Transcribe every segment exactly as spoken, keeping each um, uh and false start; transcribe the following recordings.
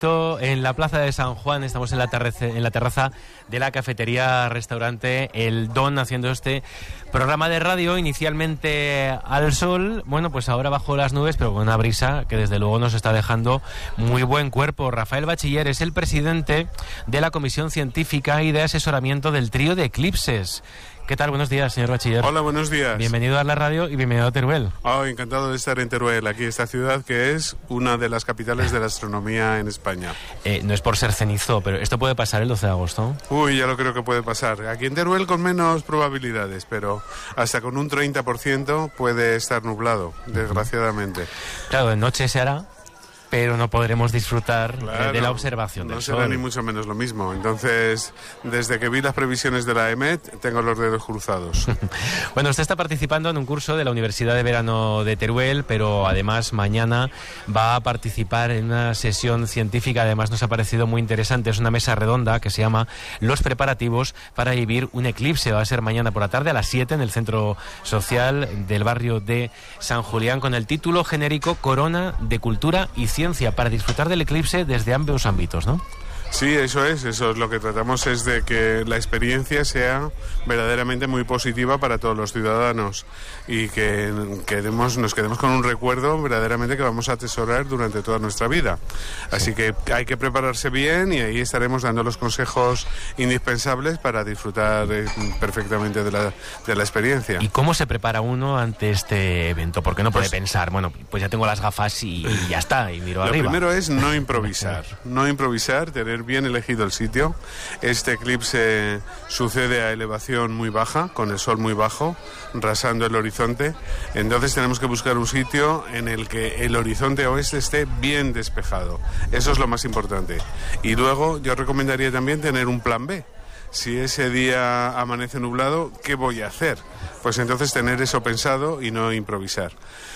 En la plaza de San Juan, estamos en la, terraza, en la terraza de la cafetería restaurante El Don, haciendo este programa de radio, inicialmente al sol, bueno, pues ahora bajo las nubes, pero con una brisa que desde luego nos está dejando muy buen cuerpo. Rafael Bachiller es el presidente de la Comisión Científica y de Asesoramiento del Trío de Eclipses. ¿Qué tal? Buenos días, señor Bachiller. Hola, buenos días. Bienvenido a la radio y bienvenido a Teruel. Oh, encantado de estar en Teruel, aquí esta ciudad que es una de las capitales de la astronomía en España. Eh, no es por ser cenizo, pero ¿esto puede pasar el doce de agosto? Uy, ya lo creo que puede pasar. Aquí en Teruel con menos probabilidades, pero hasta con un treinta por ciento puede estar nublado, desgraciadamente. Claro, de noche se hará, pero no podremos disfrutar claro, de la observación del no sol. No será ni mucho menos lo mismo. Entonces, desde que vi las previsiones de la E M E T, tengo los dedos cruzados. Bueno, usted está participando en un curso de la Universidad de Verano de Teruel, pero además mañana va a participar en una sesión científica. Además nos ha parecido muy interesante. Es una mesa redonda que se llama Los preparativos para vivir un eclipse. Va a ser mañana por la tarde a las siete en el Centro Social del barrio de San Julián, con el título genérico Corona de Cultura y Ciencia, para disfrutar del eclipse desde ambos ámbitos, ¿no? Sí, eso es, eso es lo que tratamos, es de que la experiencia sea verdaderamente muy positiva para todos los ciudadanos y que quedemos, nos quedemos con un recuerdo verdaderamente que vamos a atesorar durante toda nuestra vida. Así que hay que prepararse bien y ahí estaremos dando los consejos indispensables para disfrutar eh, perfectamente de la, de la experiencia. ¿Y cómo se prepara uno ante este evento? Porque no puede pues, pensar, bueno, pues ya tengo las gafas y, y ya está, y miro lo arriba. Lo primero es no improvisar, no improvisar, tener bien elegido el sitio. Este eclipse sucede a elevación muy baja, con el sol muy bajo, rasando el horizonte. Entonces tenemos que buscar un sitio en el que el horizonte oeste esté bien despejado. Eso es lo más importante. Y luego yo recomendaría también tener un plan B. Si ese día amanece nublado, ¿qué voy a hacer? Pues entonces tener eso pensado y no improvisar.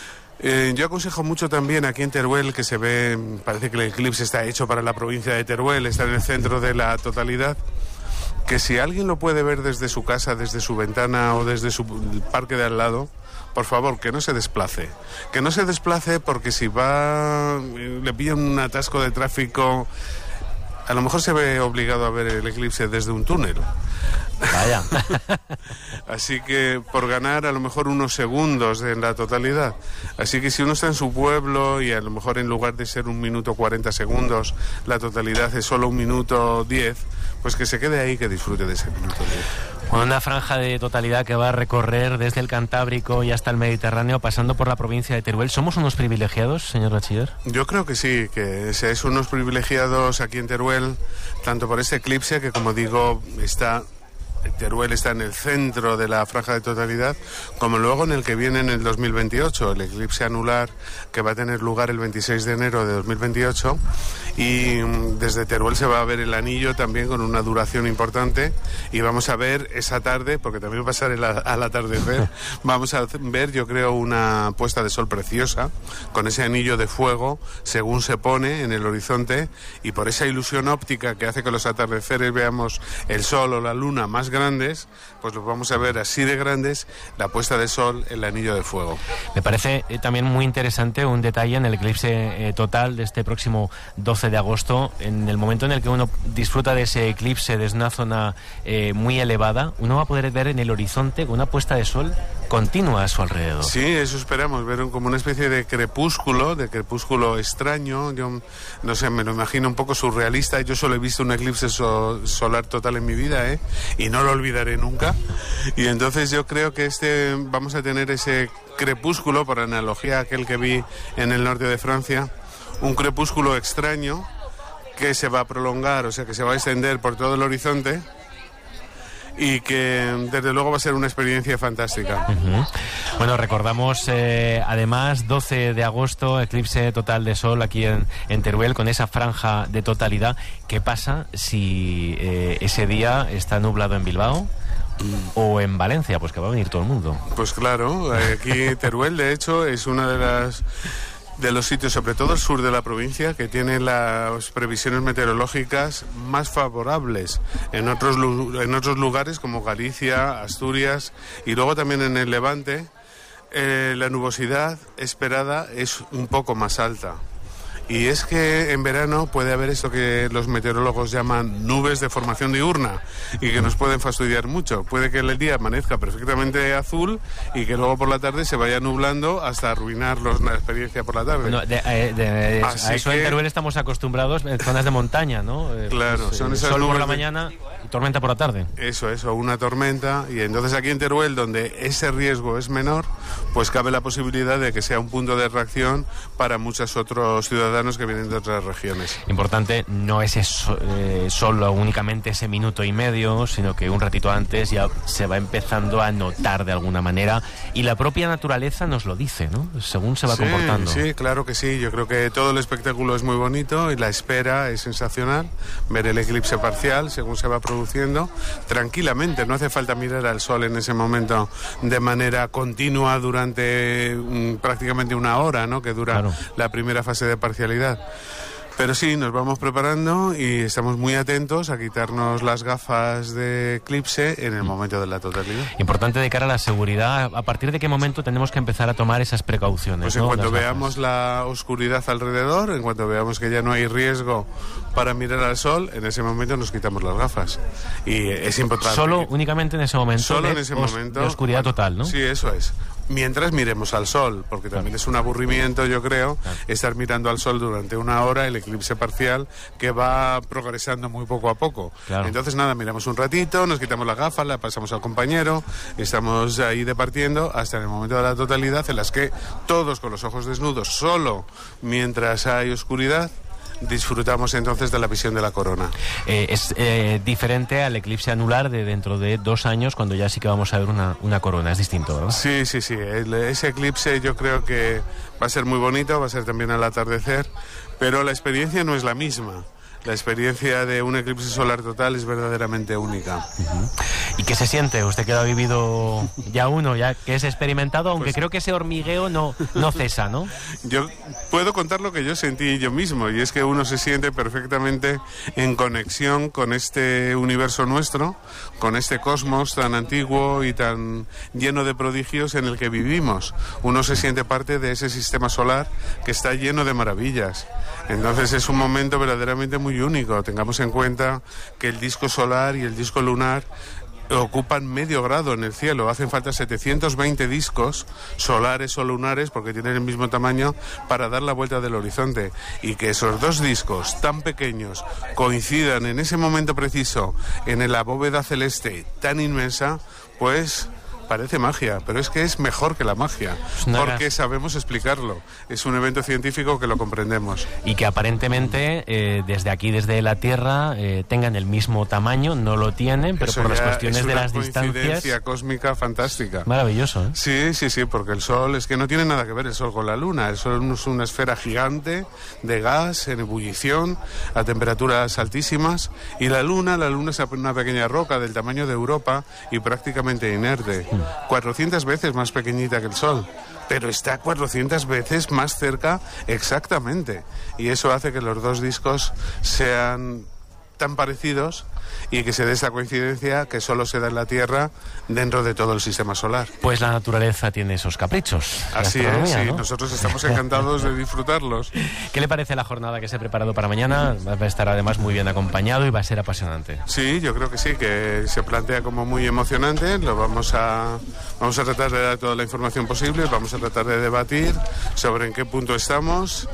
Eh, yo aconsejo mucho también aquí en Teruel, que se ve, parece que el eclipse está hecho para la provincia de Teruel, está en el centro de la totalidad, que si alguien lo puede ver desde su casa, desde su ventana o desde su parque de al lado, por favor, que no se desplace. Que no se desplace porque si va, le pilla un atasco de tráfico, a lo mejor se ve obligado a ver el eclipse desde un túnel. Vaya. Así que por ganar a lo mejor unos segundos en la totalidad. Así que si uno está en su pueblo y a lo mejor en lugar de ser un minuto cuarenta segundos, la totalidad es solo un minuto diez, pues que se quede ahí, que disfrute de ese minuto diez. Una franja de totalidad que va a recorrer desde el Cantábrico y hasta el Mediterráneo, pasando por la provincia de Teruel. ¿Somos unos privilegiados, señor Bachiller? Yo creo que sí, que es unos privilegiados aquí en Teruel, tanto por este eclipse que, como digo, está... Teruel está en el centro de la franja de totalidad, como luego en el que viene en el dos mil veintiocho, el eclipse anular que va a tener lugar el veintiséis de enero de dos mil veintiocho, y desde Teruel se va a ver el anillo también con una duración importante, y vamos a ver esa tarde, porque también va a pasar el, al atardecer, vamos a ver, yo creo, una puesta de sol preciosa, con ese anillo de fuego según se pone en el horizonte, y por esa ilusión óptica que hace que los atardeceres veamos el sol o la luna más grandes, pues los vamos a ver así de grandes, la puesta de sol, el anillo de fuego. Me parece eh, también muy interesante un detalle en el eclipse eh, total de este próximo doce de agosto, en el momento en el que uno disfruta de ese eclipse desde una zona eh, muy elevada, uno va a poder ver en el horizonte una puesta de sol continua a su alrededor. Sí, eso esperamos, ver como una especie de crepúsculo, de crepúsculo extraño. Yo no sé, me lo imagino un poco surrealista. Yo solo he visto un eclipse so- solar total en mi vida, ¿eh? Y no lo olvidaré nunca. Y entonces yo creo que este vamos a tener ese crepúsculo, por analogía a aquel que vi en el norte de Francia, un crepúsculo extraño que se va a prolongar, o sea, que se va a extender por todo el horizonte, y que desde luego va a ser una experiencia fantástica. Uh-huh. Bueno, recordamos eh, además doce de agosto, eclipse total de sol aquí en, en Teruel, con esa franja de totalidad. ¿Qué pasa si eh, ese día está nublado en Bilbao o en Valencia? Pues que va a venir todo el mundo. Pues claro, aquí Teruel de hecho es una de las de los sitios, sobre todo el sur de la provincia, que tiene las previsiones meteorológicas más favorables en otros, en otros lugares como Galicia, Asturias, y luego también en el Levante eh, la nubosidad esperada es un poco más alta. Y es que en verano puede haber esto que los meteorólogos llaman nubes de formación diurna y que nos pueden fastidiar mucho. Puede que el día amanezca perfectamente azul y que luego por la tarde se vaya nublando hasta arruinar los, la experiencia por la tarde. No, de, de, de, a eso que, en Teruel estamos acostumbrados en zonas de montaña, ¿no? Claro, pues, son esas sol nubes por la de... mañana y tormenta por la tarde. Eso, eso, una tormenta. Y entonces aquí en Teruel, donde ese riesgo es menor, pues cabe la posibilidad de que sea un punto de reacción para muchos otros ciudadanos que vienen de otras regiones. Importante, no es eso, eh, solo únicamente ese minuto y medio, sino que un ratito antes ya se va empezando a notar de alguna manera, y la propia naturaleza nos lo dice, ¿no? Según se va sí, comportando. Sí, claro que sí. Yo creo que todo el espectáculo es muy bonito y la espera es sensacional. Ver el eclipse parcial según se va produciendo tranquilamente. No hace falta mirar al sol en ese momento de manera continua durante um, prácticamente una hora, ¿no? Que dura claro. la primera fase de parcialidad. Pero sí, nos vamos preparando y estamos muy atentos a quitarnos las gafas de eclipse en el momento de la totalidad. Importante de cara a la seguridad, ¿a partir de qué momento tenemos que empezar a tomar esas precauciones? Pues en ¿no? cuanto las veamos gafas. la oscuridad alrededor, en cuanto veamos que ya no hay riesgo para mirar al sol, en ese momento nos quitamos las gafas. Y es importante. Solo, únicamente en ese momento. Solo de, en ese momento. De oscuridad bueno, total, ¿no? Sí, eso es. Mientras miremos al sol, porque también claro. es un aburrimiento, yo creo, claro. estar mirando al sol durante una hora, el eclipse parcial, que va progresando muy poco a poco. Claro. Entonces, nada, miramos un ratito, nos quitamos las gafas, la pasamos al compañero, estamos ahí departiendo hasta en el momento de la totalidad, en las que todos con los ojos desnudos, solo mientras hay oscuridad, disfrutamos entonces de la visión de la corona. Eh, es eh, diferente al eclipse anular de dentro de dos años, cuando ya sí que vamos a ver una, una corona. Es distinto, ¿verdad? Sí, sí, sí. El, ese eclipse yo creo que va a ser muy bonito, va a ser también al atardecer, pero la experiencia no es la misma. La experiencia de un eclipse solar total es verdaderamente única. Uh-huh. ¿Y qué se siente? Usted que lo ha vivido ya uno, ya que es experimentado, aunque pues, creo que ese hormigueo no, no cesa, ¿no? Yo puedo contar lo que yo sentí yo mismo, y es que uno se siente perfectamente en conexión con este universo nuestro, con este cosmos tan antiguo y tan lleno de prodigios en el que vivimos. Uno se siente parte de ese sistema solar que está lleno de maravillas. Entonces es un momento verdaderamente muy único. Tengamos en cuenta que el disco solar y el disco lunar ocupan medio grado en el cielo. Hacen falta setecientos veinte discos solares o lunares, porque tienen el mismo tamaño, para dar la vuelta del horizonte. Y que esos dos discos tan pequeños coincidan en ese momento preciso en la bóveda celeste tan inmensa, pues parece magia, pero es que es mejor que la magia, porque sabemos explicarlo. Es un evento científico que lo comprendemos. Y que aparentemente eh, desde aquí, desde la Tierra, eh, tengan el mismo tamaño, no lo tienen, pero Eso por las cuestiones es de las una distancias... coincidencia cósmica fantástica. Maravilloso, ¿eh? Sí, sí, sí, porque el Sol es que no tiene nada que ver el Sol con la Luna. El Sol es una esfera gigante de gas en ebullición a temperaturas altísimas, y la Luna, la Luna es una pequeña roca del tamaño de Europa y prácticamente inerte. cuatrocientas veces más pequeñita que el Sol, pero está cuatrocientas veces más cerca exactamente. Y eso hace que los dos discos sean tan parecidos y que se dé esta coincidencia que solo se da en la Tierra dentro de todo el sistema solar. Pues la naturaleza tiene esos caprichos. Así es, sí, ¿no? Nosotros estamos encantados de disfrutarlos. ¿Qué le parece la jornada que se ha preparado para mañana? Va a estar además muy bien acompañado y va a ser apasionante. Sí, yo creo que sí, que se plantea como muy emocionante. Lo vamos a, vamos a tratar de dar toda la información posible, vamos a tratar de debatir sobre en qué punto estamos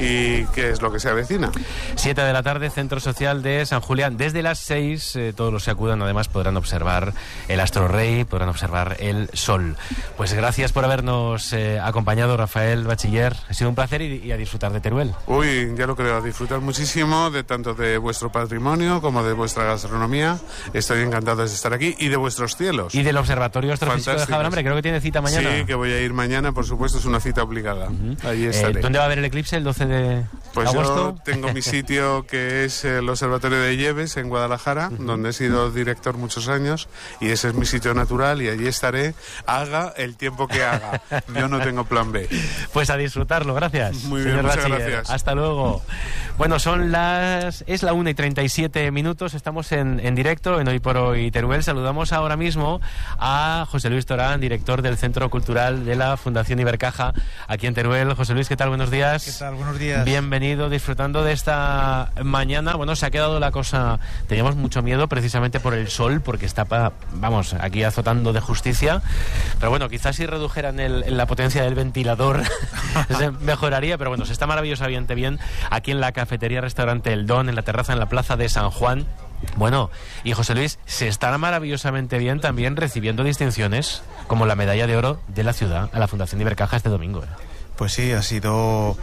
y qué es lo que se avecina. Siete de la tarde, Centro Social de San Julián. Desde las seis, eh, todos los que acudan además podrán observar el astro rey, podrán observar el sol. Pues gracias por habernos eh, acompañado, Rafael Bachiller. Ha sido un placer y, y a disfrutar de Teruel. Uy, ya lo creo, a disfrutar muchísimo de tanto de vuestro patrimonio como de vuestra gastronomía. Estoy encantado de estar aquí y de vuestros cielos. Y del Observatorio Astrofísico de Jabrambre, creo que tiene cita mañana. Sí, que voy a ir mañana, por supuesto, es una cita obligada. Uh-huh. Allí estaré. Eh, ¿Dónde va a haber el eclipse el doce de pues agosto? Yo tengo mi sitio, que es el Observatorio de Lleves en Guadalajara, uh-huh. donde he sido director muchos años, y ese es mi sitio natural, y allí estaré, haga el tiempo que haga. Yo no tengo plan B. Pues a disfrutarlo, gracias. Muy bien, muchas Bachiller. gracias. Hasta luego. Bueno, son las... es la una y treinta y siete minutos, estamos en, en directo en Hoy por Hoy Teruel. Saludamos ahora mismo a José Luis Torán, director del Centro Cultural de la Fundación Ibercaja, aquí en Teruel. José Luis, ¿qué tal? Buenos días. ¿Qué tal? Buenos buenos días. Bienvenido, disfrutando de esta mañana. Bueno, se ha quedado la cosa... Teníamos mucho miedo precisamente por el sol, porque está, pa, vamos, aquí azotando de justicia. Pero bueno, quizás si redujeran el, la potencia del ventilador se mejoraría. Pero bueno, se está maravillosamente bien aquí en la cafetería restaurante El Don, en la terraza en la plaza de San Juan. Bueno, y José Luis, se está maravillosamente bien también recibiendo distinciones como la medalla de oro de la ciudad a la Fundación Ibercaja este domingo. ¿eh? Pues sí, ha sido...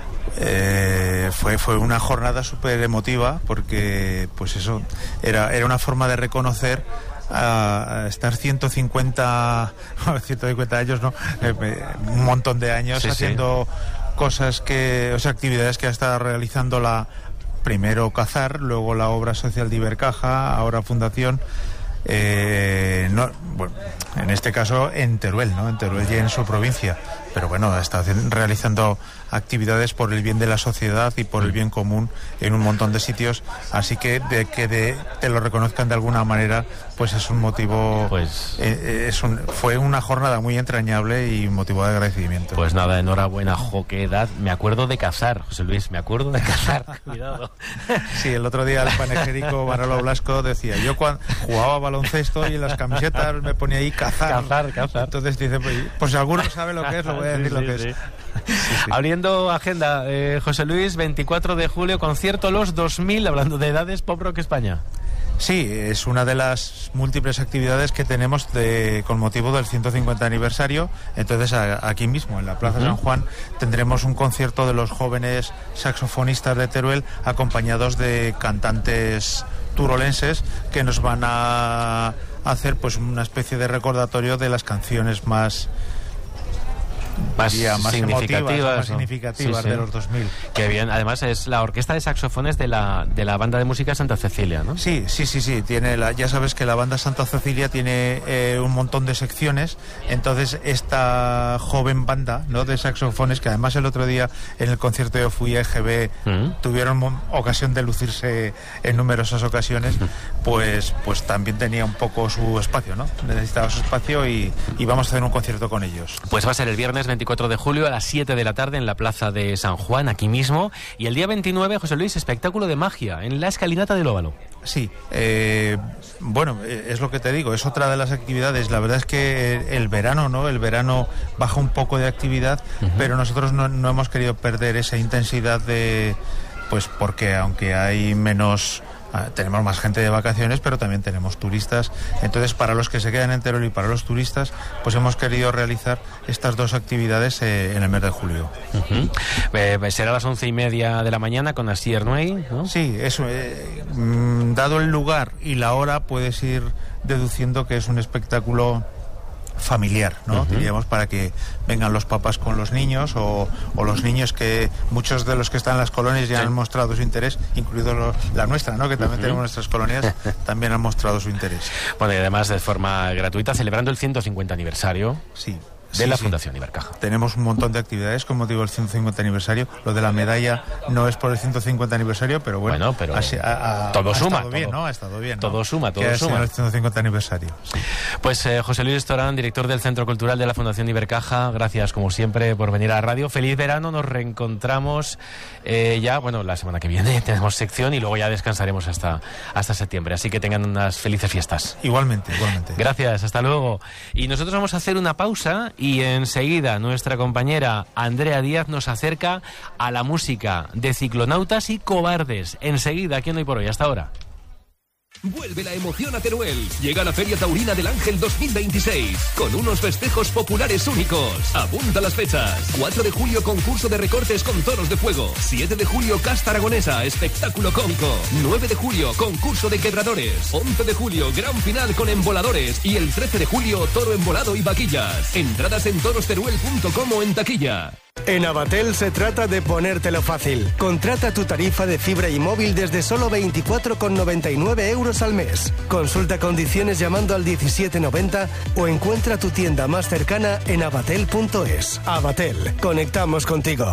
Eh, fue, fue una jornada súper emotiva porque, pues eso, era, era una forma de reconocer a, a estar ciento cincuenta, ciento cincuenta años, ¿no? Eh, un montón de años sí, haciendo sí. cosas que, o sea, actividades que ha estado realizando la... Primero Cazar, luego la obra social de Ibercaja, ahora Fundación. Eh, no, bueno, en este caso en Teruel, ¿no? En Teruel y en su provincia. Pero bueno, ha estado realizando actividades por el bien de la sociedad y por el bien común en un montón de sitios. Así que de que de, te lo reconozcan de alguna manera, pues es un motivo. Pues eh, es un, fue una jornada muy entrañable y motivo de agradecimiento. Pues nada, enhorabuena, jo, qué edad. Me acuerdo de cazar, José Luis, me acuerdo de cazar. Cuidado. Sí, el otro día el panegírico Manolo Blasco decía, yo cuando jugaba baloncesto y en las camisetas me ponía ahí cazar. Cazar, cazar. Entonces dice, pues, pues si alguno sabe lo que es, lo voy a decir sí, lo que sí, es. Sí. Sí, sí. Abriendo agenda, eh, José Luis, veinticuatro de julio, concierto Los dos mil, hablando de edades, Pop Rock España. Sí, es una de las múltiples actividades que tenemos de, con motivo del ciento cincuenta aniversario. Entonces a, aquí mismo, en la Plaza uh-huh. San Juan, tendremos un concierto de los jóvenes saxofonistas de Teruel, acompañados de cantantes turolenses que nos van a hacer pues una especie de recordatorio de las canciones más... más, día, más significativas, más significativas sí, sí. de los dos mil. Qué bien, además es la orquesta de saxofones de la, de la banda de música Santa Cecilia, ¿no? Sí, sí, sí, sí. Tiene la, ya sabes que la banda Santa Cecilia tiene eh, un montón de secciones, entonces esta joven banda, ¿no?, de saxofones, que además el otro día en el concierto de Fui E G B ¿Mm? tuvieron ocasión de lucirse en numerosas ocasiones, pues, pues también tenía un poco su espacio, ¿no? Necesitaba su espacio y, y vamos a hacer un concierto con ellos. Pues va a ser el viernes veinticuatro de julio a las siete de la tarde en la plaza de San Juan, aquí mismo. Y el día veintinueve, José Luis, espectáculo de magia en la escalinata del Óvalo. Sí, eh, bueno, es lo que te digo, es otra de las actividades. La verdad es que el verano, ¿no? El verano baja un poco de actividad, uh-huh. pero nosotros no, no hemos querido perder esa intensidad de... Pues porque aunque hay menos... tenemos más gente de vacaciones, pero también tenemos turistas. Entonces, para los que se quedan en Teruel y para los turistas, pues hemos querido realizar estas dos actividades eh, en el mes de julio. Uh-huh. eh, será a las once y media de la mañana con Asier Nuey, ¿no? Sí, eso. Eh, dado el lugar y la hora, puedes ir deduciendo que es un espectáculo familiar, ¿no? Uh-huh. Diríamos, para que vengan los papás con los niños o, o los niños, que muchos de los que están en las colonias ya sí. han mostrado su interés, incluido lo, la nuestra, ¿no?, que también uh-huh. tenemos nuestras colonias, también han mostrado su interés. Bueno, y además de forma gratuita, celebrando el ciento cincuenta aniversario. Sí. De sí, la sí. Fundación Ibercaja. Tenemos un montón de actividades con motivo del ciento cincuenta aniversario. Lo de la medalla no es por el ciento cincuenta aniversario, pero bueno, bueno pero ha, ha, todo ha suma. Estado todo, bien, ¿no? Ha estado bien, ¿no? Todo suma, todo que suma. el ciento cincuenta aniversario. Sí. Pues eh, José Luis Torán, director del Centro Cultural de la Fundación Ibercaja, gracias como siempre por venir a la radio. Feliz verano, nos reencontramos eh, ya, bueno, la semana que viene tenemos sección y luego ya descansaremos hasta, hasta septiembre. Así que tengan unas felices fiestas. Igualmente, igualmente. Gracias, hasta luego. Y nosotros vamos a hacer una pausa y enseguida nuestra compañera Andrea Díaz nos acerca a la música de Ciclonautas y Cobardes. Enseguida, aquí en Hoy por Hoy. Hasta ahora. Vuelve la emoción a Teruel. Llega la Feria Taurina del Ángel dos mil veintiséis con unos festejos populares únicos. Apunta las fechas. cuatro de julio, concurso de recortes con toros de fuego. siete de julio, casta aragonesa, espectáculo cómico. nueve de julio, concurso de quebradores. once de julio, gran final con emboladores. Y el trece de julio, toro embolado y vaquillas. Entradas en torosteruel punto com o en taquilla. En Avatel se trata de ponértelo fácil. Contrata tu tarifa de fibra y móvil desde solo veinticuatro con noventa y nueve euros al mes. Consulta condiciones llamando al diecisiete noventa o encuentra tu tienda más cercana en avatel punto es. Avatel, conectamos contigo.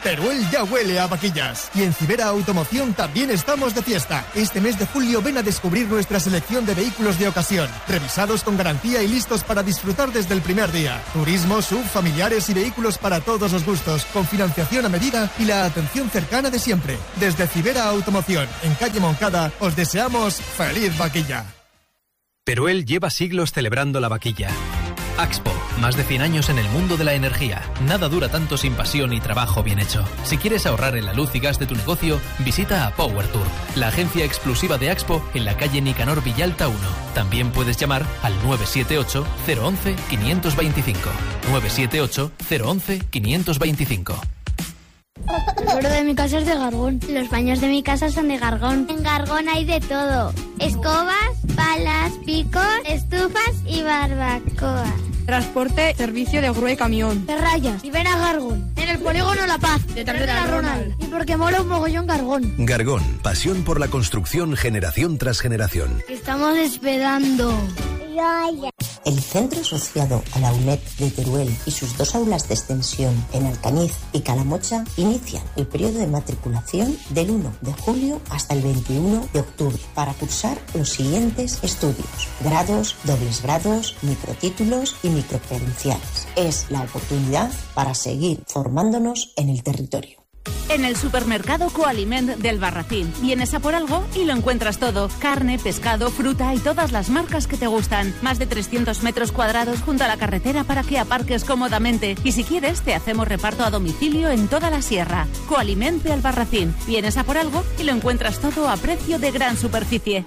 Teruel ya huele a vaquillas. Y en Cibera Automoción también estamos de fiesta. Este mes de julio ven a descubrir nuestra selección de vehículos de ocasión, revisados con garantía y listos para disfrutar desde el primer día. Turismo, sub, familiares y vehículos para todos los gustos, con financiación a medida y la atención cercana de siempre. Desde Cibera Automoción, en calle Moncada, os deseamos feliz vaquilla. Teruel lleva siglos celebrando la vaquilla. Axpo, más de cien años en el mundo de la energía. Nada dura tanto sin pasión y trabajo bien hecho. Si quieres ahorrar en la luz y gas de tu negocio, visita a Power Tour, la agencia exclusiva de Axpo en la calle Nicanor Villalta uno. También puedes llamar al nueve siete ocho, cero once, quinientos veinticinco. nueve siete ocho, cero once, quinientos veinticinco. El suelo de mi casa es de Gargón. Los baños de mi casa son de Gargón. En Gargón hay de todo. Escobas, palas, picos, estufas y barbacoa. Transporte, servicio de grúa y camión. De rayas. Y ven a Gargón. En el polígono La Paz. De Tardera Ronald. Y porque mola un mogollón Gargón. Gargón, pasión por la construcción generación tras generación. Estamos esperando. El centro asociado a la UNED de Teruel y sus dos aulas de extensión en Alcañiz y Calamocha inician el periodo de matriculación del uno de julio hasta el veintiuno de octubre para cursar los siguientes estudios: grados, dobles grados, microtítulos y microcredenciales. Es la oportunidad para seguir formándonos en el territorio. En el supermercado Coaliment del Barracín. Vienes a por algo y lo encuentras todo. Carne, pescado, fruta y todas las marcas que te gustan. Más de trescientos metros cuadrados junto a la carretera para que aparques cómodamente. Y si quieres, te hacemos reparto a domicilio en toda la sierra. Coaliment del Barracín. Vienes a por algo y lo encuentras todo a precio de gran superficie.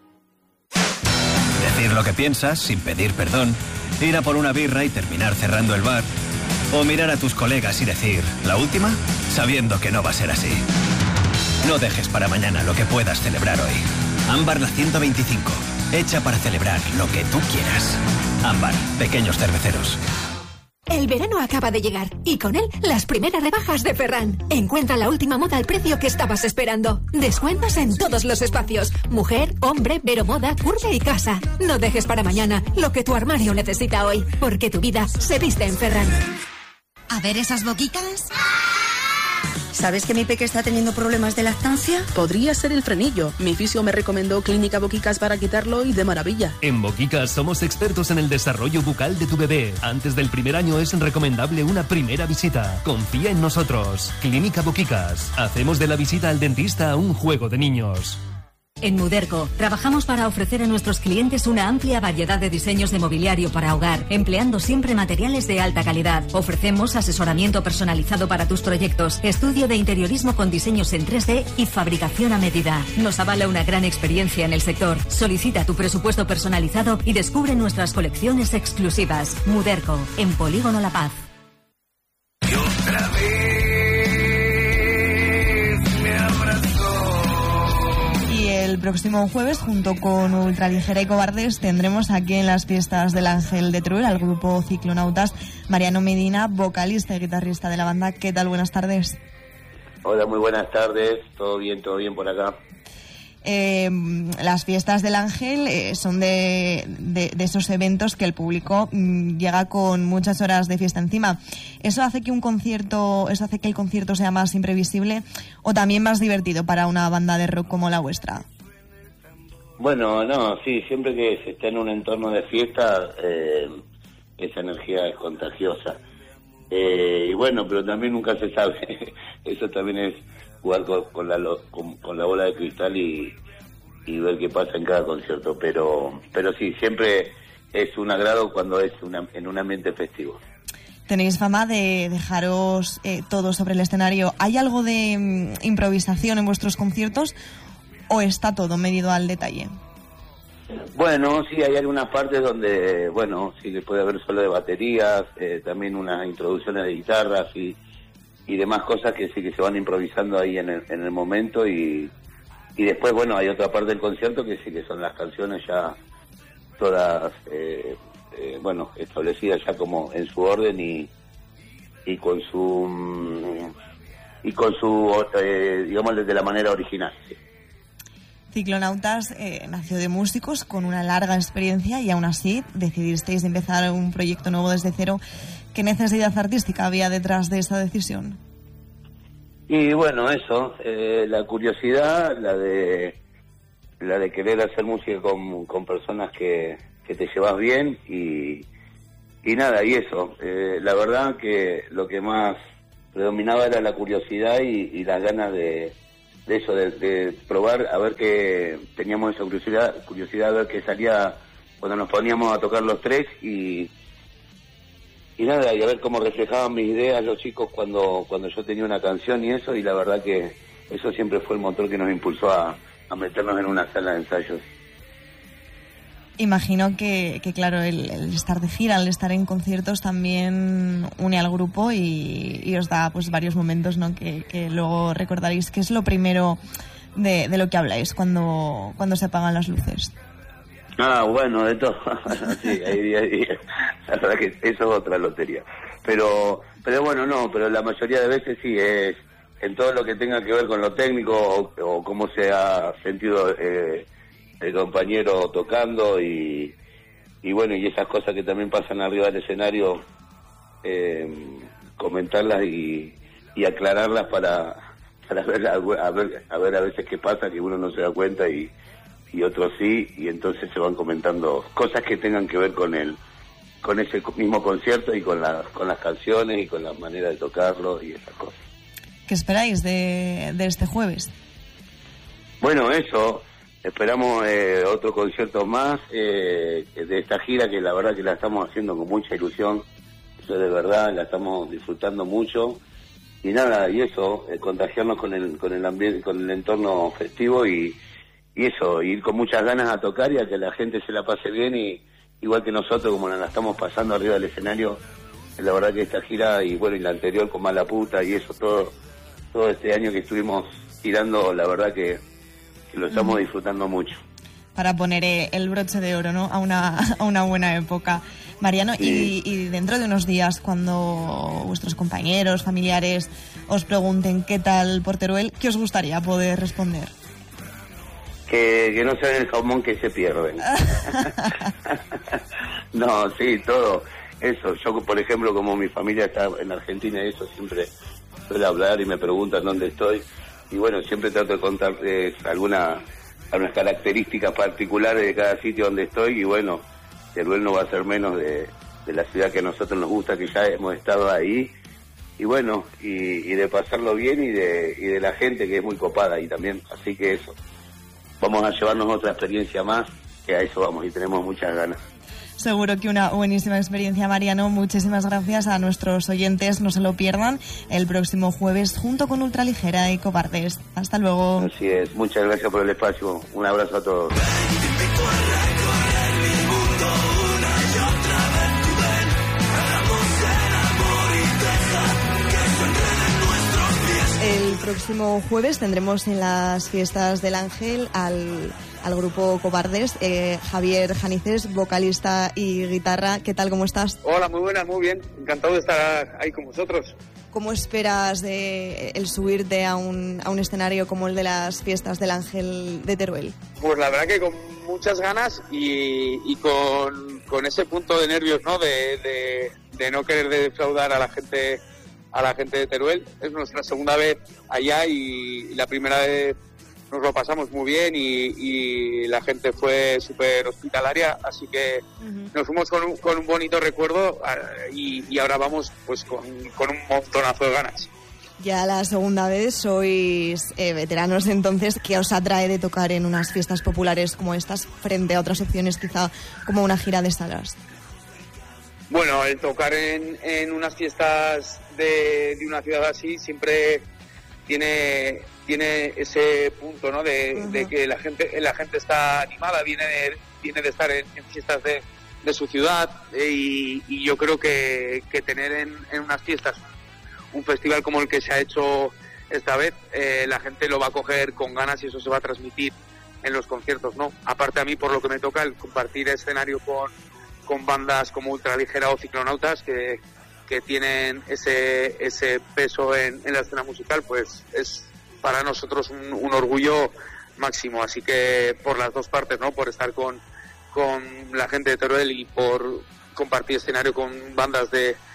Decir lo que piensas sin pedir perdón. Ir a por una birra y terminar cerrando el bar. O mirar a tus colegas y decir, ¿la última? Sabiendo que no va a ser así. No dejes para mañana lo que puedas celebrar hoy. Ámbar la ciento veinticinco. Hecha para celebrar lo que tú quieras. Ámbar, pequeños cerveceros. El verano acaba de llegar y con él las primeras rebajas de Ferran. Encuentra la última moda al precio que estabas esperando. Descuentos en todos los espacios. Mujer, hombre, veromoda, curve y casa. No dejes para mañana lo que tu armario necesita hoy, porque tu vida se viste en Ferran. A ver esas boquicas. ¿Sabes que mi peque está teniendo problemas de lactancia? Podría ser el frenillo. Mi fisio me recomendó Clínica Boquicas para quitarlo y de maravilla. En Boquicas somos expertos en el desarrollo bucal de tu bebé. Antes del primer año es recomendable una primera visita. Confía en nosotros. Clínica Boquicas. Hacemos de la visita al dentista un juego de niños. En Muderco, trabajamos para ofrecer a nuestros clientes una amplia variedad de diseños de mobiliario para hogar, empleando siempre materiales de alta calidad. Ofrecemos asesoramiento personalizado para tus proyectos, estudio de interiorismo con diseños en tres D y fabricación a medida. Nos avala una gran experiencia en el sector. Solicita tu presupuesto personalizado y descubre nuestras colecciones exclusivas. Muderco, en Polígono La Paz. Y otra vez. El próximo jueves, junto con Ultraligera y Cobardes, tendremos aquí en las fiestas del Ángel de Teruel al grupo Ciclonautas Mariano Medina, vocalista y guitarrista de la banda. ¿Qué tal? Buenas tardes. Hola, muy buenas tardes. Todo bien, todo bien por acá. Eh, las fiestas del Ángel eh, son de, de, de esos eventos que el público mm, llega con muchas horas de fiesta encima. ¿Eso hace que un concierto, eso hace que el concierto sea más imprevisible o también más divertido para una banda de rock como la vuestra? Bueno, no, sí, siempre que se está en un entorno de fiesta, eh, esa energía es contagiosa. Eh, y bueno, pero también nunca se sabe. Eso también es jugar con, con, la, con, con la bola de cristal y, y ver qué pasa en cada concierto. Pero pero sí, siempre es un agrado cuando es una, en un ambiente festivo. Tenéis fama de dejaros eh, todo sobre el escenario. ¿Hay algo de mm, improvisación en vuestros conciertos o está todo medido al detalle? Bueno, sí, hay algunas partes donde, bueno, sí que puede haber solo de baterías, eh, también unas introducciones de guitarras y, y demás cosas que sí que se van improvisando ahí en el, en el momento y, y después, bueno, hay otra parte del concierto que sí que son las canciones ya todas, eh, eh, bueno, establecidas ya como en su orden y, y con su, y con su, eh, digamos, de la manera original. Sí. Ciclonautas eh, nació de músicos con una larga experiencia y aún así decidisteis empezar un proyecto nuevo desde cero. ¿Qué necesidad artística había detrás de esa decisión? Y bueno, eso, eh, la curiosidad, la de la de querer hacer música con, con personas que, que te llevas bien y, y nada, y eso. Eh, la verdad que lo que más predominaba era la curiosidad y, y las ganas de, de eso, de, de probar, a ver qué, teníamos esa curiosidad, curiosidad a ver qué salía cuando nos poníamos a tocar los tres y... Y nada, y a ver cómo reflejaban mis ideas los chicos cuando cuando yo tenía una canción y eso, y la verdad que eso siempre fue el motor que nos impulsó a, a meternos en una sala de ensayos. Imagino que, que claro, el, el estar de gira, el estar en conciertos también une al grupo y, y os da pues varios momentos, ¿no? Que, que luego recordaréis. ¿Qué es lo primero de, de lo que habláis cuando, cuando se apagan las luces? Ah, bueno, de todo. Sí, ahí, ahí, la verdad que eso es otra lotería. Pero, pero bueno, no, pero la mayoría de veces sí es en todo lo que tenga que ver con lo técnico o, o cómo se ha sentido eh, el compañero tocando y, y bueno, y esas cosas que también pasan arriba del escenario, eh, comentarlas y, y aclararlas para, para ver, a ver, a ver a veces qué pasa, que uno no se da cuenta y y otros sí, y entonces se van comentando cosas que tengan que ver con el con ese mismo concierto y con la, con las canciones y con la manera de tocarlo y esas cosas. ¿Qué esperáis de, de este jueves? Bueno, eso, esperamos eh, otro concierto más eh, de esta gira, que la verdad que la estamos haciendo con mucha ilusión, eso de verdad, la estamos disfrutando mucho, y nada, y eso, eh, contagiarnos con el, con el ambiente, con el entorno festivo y Y eso, ir con muchas ganas a tocar y a que la gente se la pase bien, y igual que nosotros, como nos la estamos pasando arriba del escenario, la verdad que esta gira, y bueno, y la anterior con Mala Puta, y eso, todo todo este año que estuvimos girando, la verdad que, que lo estamos mm. disfrutando mucho. Para poner eh, el broche de oro, ¿no?, a una, a una buena época. Mariano, y, y dentro de unos días, cuando vuestros compañeros, familiares, os pregunten qué tal por Teruel, ¿qué os gustaría poder responder? Que, que no sean el jamón que se pierden. No, sí, todo eso. Yo, por ejemplo, como mi familia está en Argentina y eso, siempre suele hablar y me preguntan dónde estoy. Y bueno, siempre trato de contarles alguna, algunas características particulares de cada sitio donde estoy. Y bueno, Teruel no va a ser menos de, de la ciudad que a nosotros nos gusta, que ya hemos estado ahí. Y bueno, y, y de pasarlo bien y de, y de la gente que es muy copada ahí también. Así que eso. Vamos a llevarnos otra experiencia más, que a eso vamos y tenemos muchas ganas. Seguro que una buenísima experiencia, Mariano. Muchísimas gracias a nuestros oyentes, no se lo pierdan el próximo jueves junto con Ultraligera y Cobardes. Hasta luego. Así es, muchas gracias por el espacio, un abrazo a todos. El próximo jueves tendremos en las fiestas del Ángel al, al grupo Cobardes, eh, Javier Janices, vocalista y guitarra. ¿Qué tal, cómo estás? Hola, muy buenas, muy bien. Encantado de estar ahí con vosotros. ¿Cómo esperas de el subirte a un, a un escenario como el de las fiestas del Ángel de Teruel? Pues la verdad que con muchas ganas y, y con, con ese punto de nervios, ¿no? De, de, de no querer defraudar a la gente a la gente de Teruel. Es nuestra segunda vez allá y, y la primera vez nos lo pasamos muy bien y, y la gente fue súper hospitalaria, así que uh-huh. nos fuimos con un, con un bonito recuerdo y, y ahora vamos pues con, con un montonazo de ganas. Ya la segunda vez sois eh, veteranos, entonces, ¿qué os atrae de tocar en unas fiestas populares como estas frente a otras opciones, quizá como una gira de salas? Bueno, el tocar en, en unas fiestas de, de una ciudad así siempre tiene tiene ese punto, ¿no? De, uh-huh. de que la gente la gente está animada, viene de, viene de estar en, en fiestas de, de su ciudad eh, y, y yo creo que, que tener en, en unas fiestas un festival como el que se ha hecho esta vez, eh, la gente lo va a coger con ganas y eso se va a transmitir en los conciertos, ¿no? Aparte a mí, por lo que me toca, el compartir escenario con con bandas como Ultraligera o Ciclonautas que, que tienen ese ese peso en, en la escena musical, pues es para nosotros un, un orgullo máximo. Así que por las dos partes, ¿no? Por estar con, con la gente de Teruel y por compartir escenario con bandas de,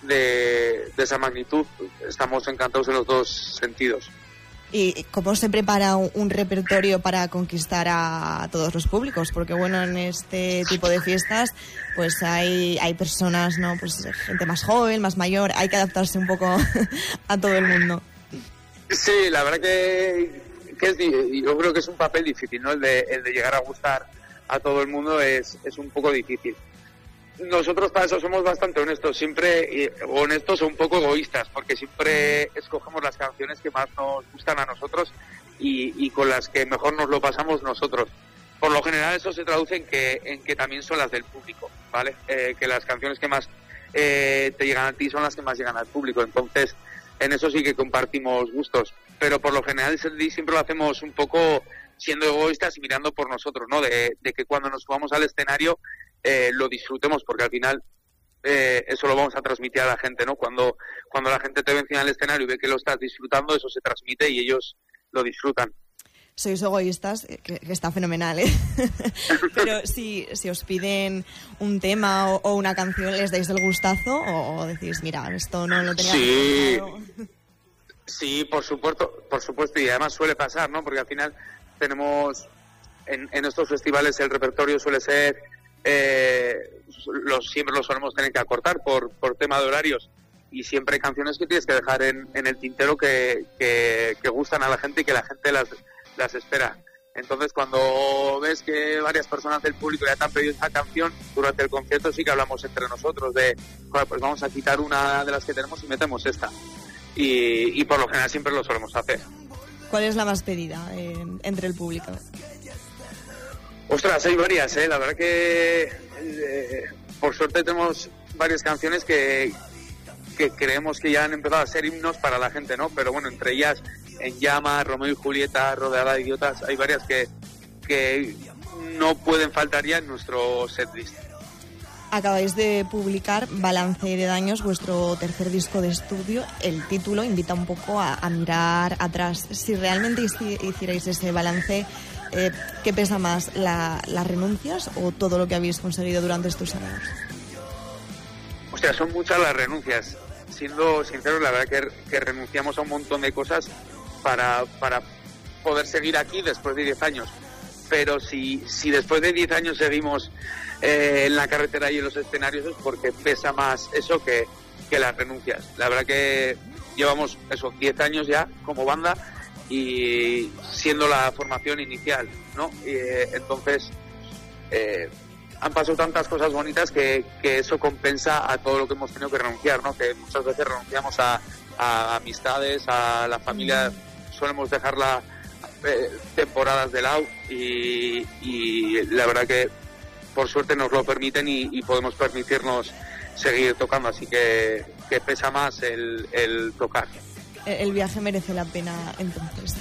de, de esa magnitud, estamos encantados en los dos sentidos. ¿Y cómo se prepara un, un repertorio para conquistar a todos los públicos? Porque bueno, en este tipo de fiestas pues hay, hay personas, ¿no? Pues gente más joven, más mayor, hay que adaptarse un poco a todo el mundo. Sí, la verdad que, que es, yo creo que es un papel difícil, ¿no? El de, el de llegar a gustar a todo el mundo es, es un poco difícil. Nosotros para eso somos bastante honestos, siempre honestos o un poco egoístas, porque siempre escogemos las canciones que más nos gustan a nosotros y, y con las que mejor nos lo pasamos nosotros. Por lo general eso se traduce en que, en que también son las del público, ¿vale? Eh, que las canciones que más eh, te llegan a ti son las que más llegan al público, entonces en eso sí que compartimos gustos, pero por lo general siempre lo hacemos un poco siendo egoístas y mirando por nosotros, ¿no? De, de que cuando nos subamos al escenario Eh, lo disfrutemos, porque al final eh, eso lo vamos a transmitir a la gente, ¿no? Cuando, cuando la gente te ve encima del escenario y ve que lo estás disfrutando, eso se transmite y ellos lo disfrutan. Sois egoístas, que, que está fenomenal, ¿eh? Pero si, si os piden un tema o, o una canción, ¿les dais el gustazo o, o decís, mira, esto no lo tenía sí, sí, por supuesto, por supuesto, y además suele pasar, ¿no? Porque al final tenemos en, en estos festivales el repertorio suele ser Eh, los, siempre lo solemos tener que acortar por, por tema de horarios y siempre hay canciones que tienes que dejar en, en el tintero que, que, que gustan a la gente y que la gente las, las espera. Entonces cuando ves que varias personas del público ya te han pedido esa canción durante el concierto, sí que hablamos entre nosotros de, bueno, pues vamos a quitar una de las que tenemos y metemos esta, y, y por lo general siempre lo solemos hacer. ¿Cuál es la más pedida eh, entre el público? Ostras, hay varias, ¿eh? La verdad que eh, por suerte tenemos varias canciones que, que creemos que ya han empezado a ser himnos para la gente, ¿no? Pero bueno, entre ellas En Llamas, Romeo y Julieta, Rodeada de Idiotas, hay varias que, que no pueden faltar ya en nuestro setlist. Acabáis de publicar Balance de Daños, vuestro tercer disco de estudio. El título invita un poco a, a mirar atrás. Si realmente hicierais ese balance, Eh, ¿qué pesa más, la, las renuncias o todo lo que habéis conseguido durante estos años? O sea, son muchas las renuncias. Siendo sinceros, la verdad que, que renunciamos a un montón de cosas para, para poder seguir aquí después de diez años. Pero si, si después de diez años seguimos eh, en la carretera y en los escenarios, es porque pesa más eso que, que las renuncias. La verdad que llevamos esos diez años ya como banda y siendo la formación inicial, ¿no? Y, eh, entonces eh, han pasado tantas cosas bonitas que, que eso compensa a todo lo que hemos tenido que renunciar, ¿no? Que muchas veces renunciamos a, a amistades, a la familia, solemos dejarla eh, temporadas de lado y, y la verdad que por suerte nos lo permiten y, y podemos permitirnos seguir tocando, así que, que pesa más el, el tocar. El viaje merece la pena, entonces.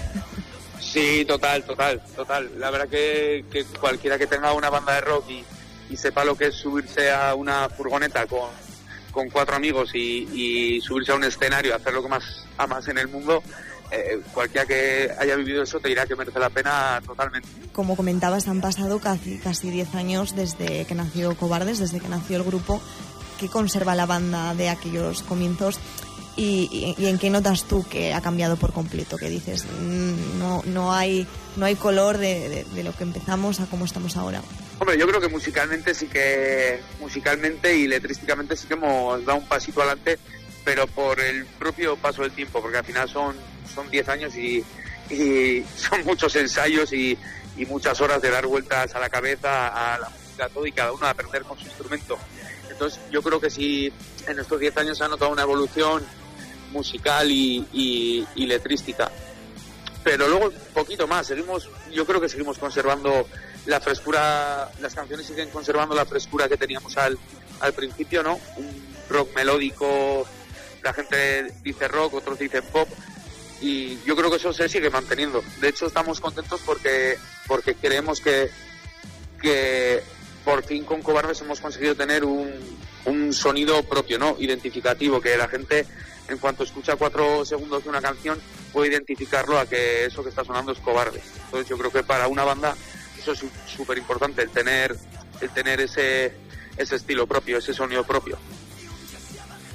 Sí, total, total, total. La verdad que, que cualquiera que tenga una banda de rock y, y sepa lo que es subirse a una furgoneta con, con cuatro amigos y, y subirse a un escenario, hacer lo que más amas en el mundo, eh, cualquiera que haya vivido eso te dirá que merece la pena totalmente. Como comentabas, han pasado casi casi diez años desde que nació Cobardes, desde que nació el grupo. ¿Qué conserva la banda de aquellos comienzos? Y, y, y en qué notas tú que ha cambiado por completo, que dices mmm, no no hay no hay color de, de, de lo que empezamos a cómo estamos ahora? Hombre, yo creo que musicalmente sí que musicalmente y letrísticamente sí que hemos dado un pasito adelante, pero por el propio paso del tiempo, porque al final son son diez años y, y son muchos ensayos y, y muchas horas de dar vueltas a la cabeza, a la música, todo, y cada uno a aprender con su instrumento. Entonces yo creo que sí, en estos diez años se ha notado una evolución musical y, y, y letrística, pero luego un poquito más, seguimos, yo creo que seguimos conservando la frescura, las canciones siguen conservando la frescura que teníamos al, al principio, ¿no? Un rock melódico, la gente dice rock, otros dicen pop, y yo creo que eso se sigue manteniendo. De hecho estamos contentos porque, porque creemos que, que por fin con Cobardes hemos conseguido tener un, un sonido propio, ¿no? Identificativo, que la gente en cuanto escucha cuatro segundos de una canción puede identificarlo a que eso que está sonando es Cobardes. Entonces yo creo que para una banda eso es súper importante, el tener el tener ese ese estilo propio, ese sonido propio.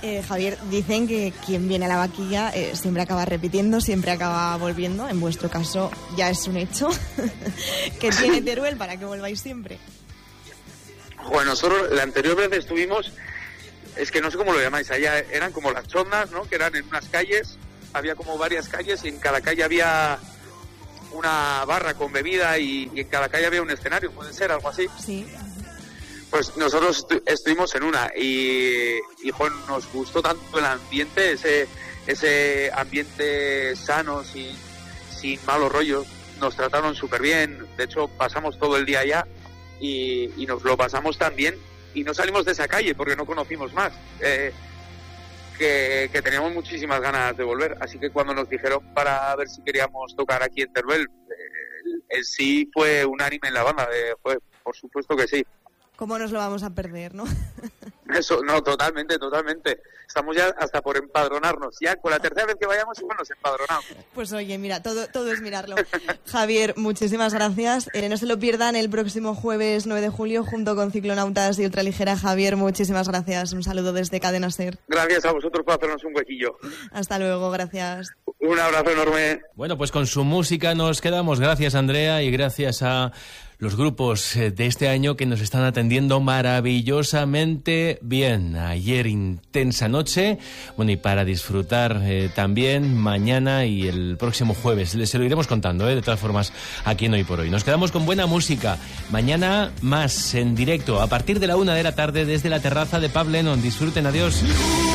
Eh, Javier, dicen que quien viene a la vaquilla eh, siempre acaba repitiendo, siempre acaba volviendo. En vuestro caso ya es un hecho que tiene Teruel para que volváis siempre. Bueno, nosotros la anterior vez estuvimos, es que no sé cómo lo llamáis allá, eran como las chondas, ¿no? Que eran en unas calles, había como varias calles y en cada calle había una barra con bebida y, y en cada calle había un escenario, puede ser algo así. Sí. Pues nosotros estu- estuvimos en una y, y jo, nos gustó tanto el ambiente, ese ese ambiente sano, sin, sin malos rollos, nos trataron súper bien, de hecho pasamos todo el día allá y, y nos lo pasamos tan bien y no salimos de esa calle porque no conocimos más, eh, que, que teníamos muchísimas ganas de volver, así que cuando nos dijeron para ver si queríamos tocar aquí en Teruel, eh, el, el sí fue unánime en la banda, de, fue, por supuesto que sí. ¿Cómo nos lo vamos a perder, no? Eso, no, totalmente, totalmente. Estamos ya hasta por empadronarnos. Ya con la tercera vez que vayamos, igual nos empadronamos. Pues oye, mira, todo, todo es mirarlo. Javier, muchísimas gracias. Eh, no se lo pierdan el próximo jueves nueve de julio junto con Ciclonautas y Ultraligera. Javier, muchísimas gracias. Un saludo desde Cadena Ser. Gracias a vosotros por hacernos un huequillo. Hasta luego, gracias. Un abrazo enorme. Bueno, pues con su música nos quedamos. Gracias, Andrea, y gracias a los grupos de este año que nos están atendiendo maravillosamente bien. Ayer intensa noche, bueno, y para disfrutar eh, también mañana y el próximo jueves. Les se lo iremos contando, eh, de todas formas, aquí en Hoy por Hoy. Nos quedamos con buena música. Mañana más en directo, a partir de la una de la tarde, desde la terraza de Pub Lennon. Disfruten, adiós.